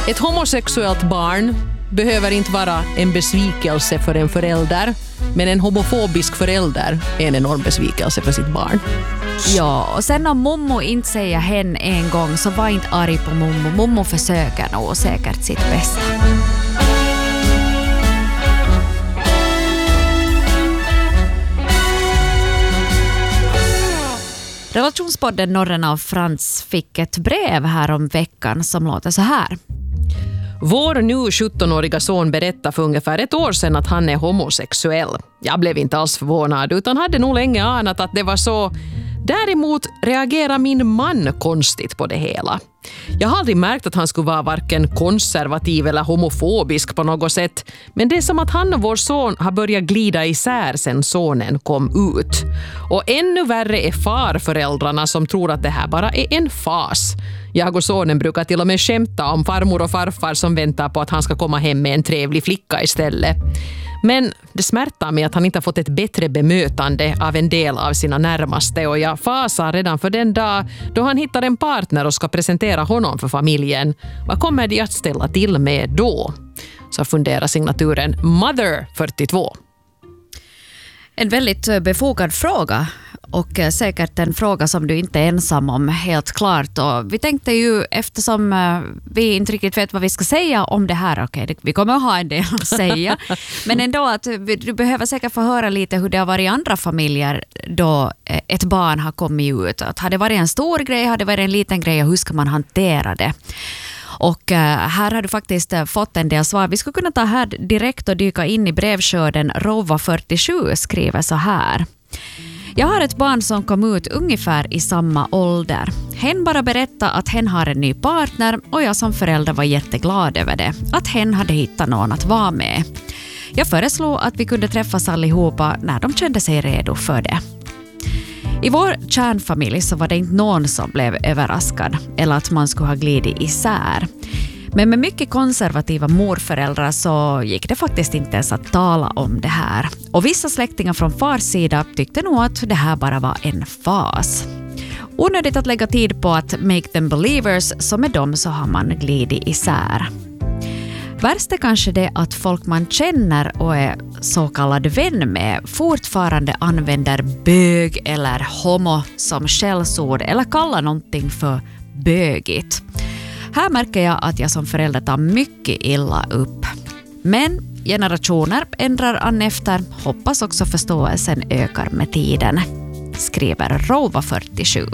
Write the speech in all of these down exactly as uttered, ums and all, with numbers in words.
Ett homosexuellt barn behöver inte vara en besvikelse för en förälder, men en homofobisk förälder är en enorm besvikelse för sitt barn. Ja, och sen om mommo inte säger hen en gång, så var inte arg på mommo. Mommo försöker nog säkert sitt bästa. Relationspodden Norren av Frans fick ett brev här om veckan som låter så här. Vår nu sjuttonåriga son berättade för ungefär ett år sedan att han är homosexuell. Jag blev inte alls förvånad utan hade nog länge anat att det var så. Däremot reagerar min man konstigt på det hela. Jag har aldrig märkt att han skulle vara varken konservativ eller homofobisk på något sätt. Men det är som att han och vår son har börjat glida isär sedan sonen kom ut. Och ännu värre är farföräldrarna som tror att det här bara är en fas. Jag och sonen brukar till och med skämta om farmor och farfar som väntar på att han ska komma hem med en trevlig flicka istället. Men det smärtar mig att han inte har fått ett bättre bemötande av en del av sina närmaste, och jag fasar redan för den dag då han hittar en partner och ska presentera honom för familjen. Vad kommer de att ställa till med då? Så funderar signaturen Mother fyrtiotvå. En väldigt befogad fråga, och säkert en fråga som du inte är ensam om, helt klart. Och vi tänkte ju, eftersom vi inte riktigt vet vad vi ska säga om det här, okej, okay, vi kommer att ha en del att säga, men ändå att du behöver säkert få höra lite hur det har varit i andra familjer då ett barn har kommit ut. Att har det varit en stor grej, har det varit en liten grej, och hur ska man hantera det? Och här har du faktiskt fått en del svar. Vi skulle kunna ta här direkt och dyka in i brevskörden. Rova fyrtiosju skriver så här. Jag har ett barn som kom ut ungefär i samma ålder. Hen bara berättade att hen har en ny partner, och jag som förälder var jätteglad över det. Att hen hade hittat någon att vara med. Jag föreslog att vi kunde träffas allihopa när de kände sig redo för det. I vår kärnfamilj så var det inte någon som blev överraskad eller att man skulle ha glidit isär. Men med mycket konservativa morföräldrar så gick det faktiskt inte ens att tala om det här. Och vissa släktingar från fars sida tyckte nog att det här bara var en fas. Onödigt att lägga tid på att make them believers, så med dem så har man glidit isär. Värst är kanske det att folk man känner och är så kallad vän med fortfarande använder bög eller homo som skällsord eller kallar någonting för bögigt. Här märker jag att jag som förälder tar mycket illa upp. Men generationer ändrar an efter, hoppas också förståelsen ökar med tiden, skriver Rova fyrtiosju.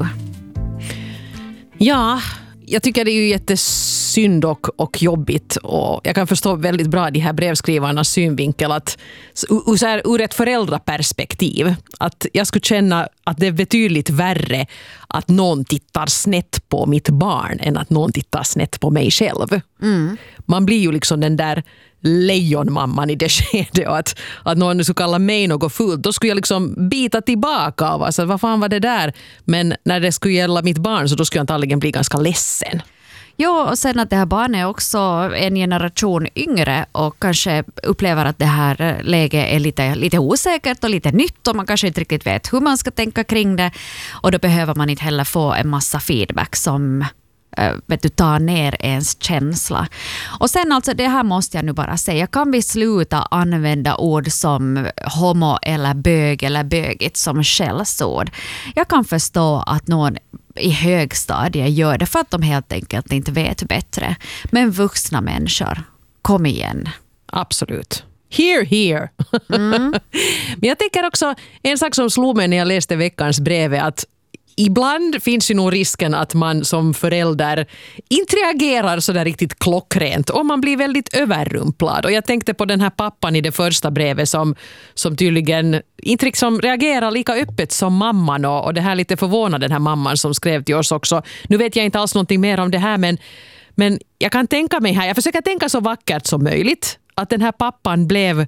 Ja, jag tycker det är ju jättesynd och, och jobbigt, och jag kan förstå väldigt bra de här brevskrivarnas synvinkel att så här, ur ett föräldraperspektiv, att jag skulle känna att det är betydligt värre att någon tittar snett på mitt barn än att någon tittar snett på mig själv. Mm. Man blir ju liksom den där lejonmamman i det skedet, och att, att någon skulle kalla mig något fult, då skulle jag liksom bita tillbaka av alltså, vad fan var det där? Men när det skulle gälla mitt barn så då skulle jag antagligen bli ganska ledsen. Ja, och sen att det här barnet är också en generation yngre och kanske upplever att det här läget är lite, lite osäkert och lite nytt, och man kanske inte riktigt vet hur man ska tänka kring det, och då behöver man inte heller få en massa feedback som vet du, tar ner ens känsla. Och sen alltså, det här måste jag nu bara säga, kan vi sluta använda ord som homo eller bög eller bögigt som skällsord? Jag kan förstå att någon i högstadiet gör det för att de helt enkelt inte vet bättre. Men vuxna människor, kom igen. Absolut. Here, here. Mm. Men jag tänker också, en sak som slog mig när jag läste veckans brev är att ibland finns ju nog risken att man som förälder inte reagerar så där riktigt klockrent, och man blir väldigt överrumplad. Och jag tänkte på den här pappan i det första brevet som, som tydligen inte liksom reagerar lika öppet som mamman, och, och det här lite förvånade den här mamman som skrev till oss också. Nu vet jag inte alls någonting mer om det här, men, men jag kan tänka mig här, jag försöker tänka så vackert som möjligt, att den här pappan blev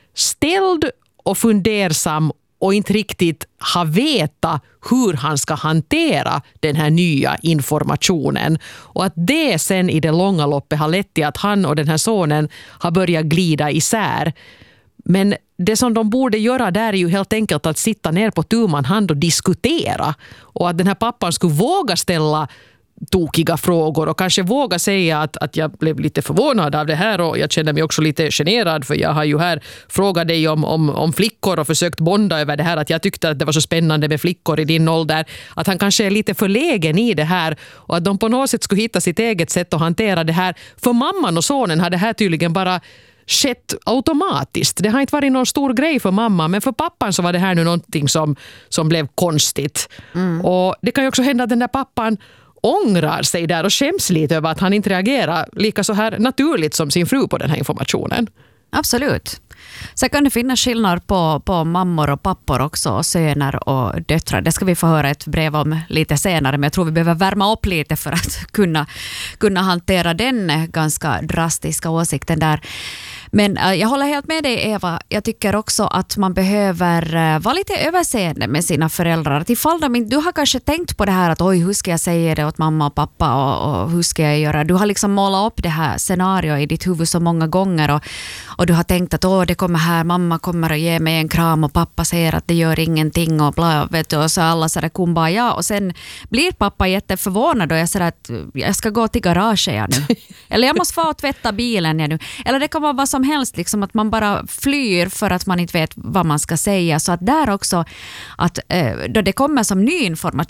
ställd och fundersam och inte riktigt har vetat hur han ska hantera den här nya informationen. Och att det sen i det långa loppet har lett till att han och den här sonen har börjat glida isär. Men det som de borde göra där är ju helt enkelt att sitta ner på tu man hand och diskutera. Och att den här pappan skulle våga ställa tokiga frågor och kanske våga säga att, att jag blev lite förvånad av det här och jag känner mig också lite generad för jag har ju här frågat dig om, om, om flickor och försökt bonda över det här att jag tyckte att det var så spännande med flickor i din ålder. Att han kanske är lite förlägen i det här och att de på något sätt skulle hitta sitt eget sätt att hantera det här. För mamman och sonen hade det här tydligen bara skett automatiskt. Det har inte varit någon stor grej för mamma, men för pappan så var det här nu någonting som, som blev konstigt. Mm. Och det kan ju också hända att den där pappan ångrar sig där och skäms lite över att han inte reagerar lika så här naturligt som sin fru på den här informationen. Absolut. Så kan det finnas skillnad på, på mammor och pappor också, söner och döttrar. Det ska vi få höra ett brev om lite senare, men jag tror vi behöver värma upp lite för att kunna, kunna hantera den ganska drastiska åsikten där. Men äh, jag håller helt med dig, Eva. Jag tycker också att man behöver äh, vara lite överseende med sina föräldrar. Att ifall de, du har kanske tänkt på det här att oj, hur ska jag säga det åt mamma och pappa och, och hur ska jag göra? Du har liksom målat upp det här scenariot i ditt huvud så många gånger och, och du har tänkt att åh, det kommer här, mamma kommer att ge mig en kram och pappa säger att det gör ingenting och bla, vet du, och så alla sådär kumbaya och sen blir pappa jätteförvånad och jag säger att jag ska gå till garaget ja, nu. Eller jag måste få tvätta bilen ja, nu. Eller det kan vara vad som helst, liksom att man bara flyr för att man inte vet vad man ska säga. Så att där också, att eh, då det kommer som ny information